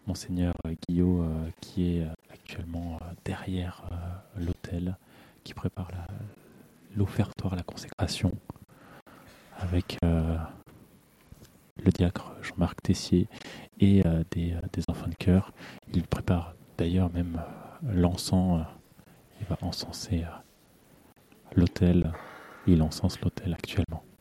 Monseigneur Guillot qui est actuellement derrière l'autel, qui prépare l'offertoire, la consécration, avec le diacre Jean-Marc Tessier et des enfants de chœur. Il prépare d'ailleurs même l'encens, il va encenser l'autel, il encense l'autel actuellement.